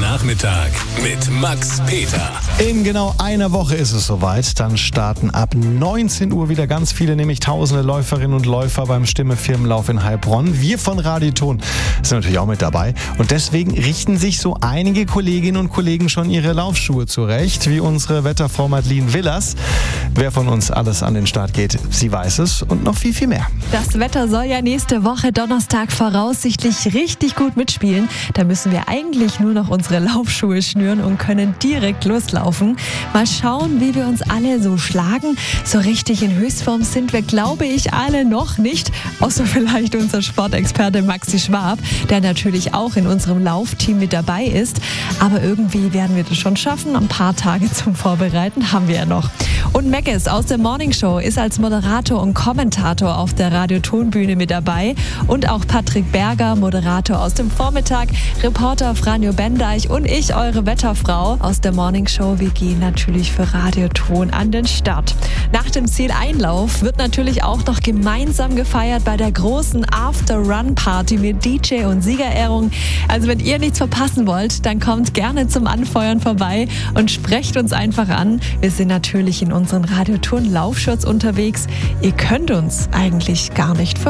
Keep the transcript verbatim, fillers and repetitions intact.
Nachmittag mit Max Peter. In genau einer Woche ist es soweit. Dann starten ab neunzehn Uhr wieder ganz viele, nämlich tausende Läuferinnen und Läufer beim Stimme-Firmenlauf in Heilbronn. Wir von Radioton sind natürlich auch mit dabei. Und deswegen richten sich so einige Kolleginnen und Kollegen schon ihre Laufschuhe zurecht, wie unsere Wetterfrau Madeleine Willers. Wer von uns alles an den Start geht, sie weiß es und noch viel, viel mehr. Das Wetter soll ja nächste Woche Donnerstag voraussichtlich richtig gut mitspielen. Da müssen wir eigentlich nur noch unsere Laufschuhe schnüren und können direkt loslaufen. Mal schauen, wie wir uns alle so schlagen. So richtig in Höchstform sind wir, glaube ich, alle noch nicht. Außer vielleicht unser Sportexperte Maxi Schwab, der natürlich auch in unserem Laufteam mit dabei ist. Aber irgendwie werden wir das schon schaffen. Ein paar Tage zum Vorbereiten haben wir ja noch. Und Meckes aus der Morning Show ist als Moderator und Kommentator auf der Radiotonbühne mit dabei. Und auch Patrick Berger, Moderator aus dem Vormittag, Reporter Franjo Bendeich und ich, eure Wetterfrau aus der Morning Show. Wir gehen natürlich für Radioton an den Start. Nach dem Zieleinlauf wird natürlich auch noch gemeinsam gefeiert bei der großen After-Run-Party mit D J und Siegerehrung. Also wenn ihr nichts verpassen wollt, dann kommt gerne zum Anfeuern vorbei und sprecht uns einfach an. Wir sind natürlich in unseren Radioton-Laufshirts unterwegs. Ihr könnt uns eigentlich gar nicht verpassen.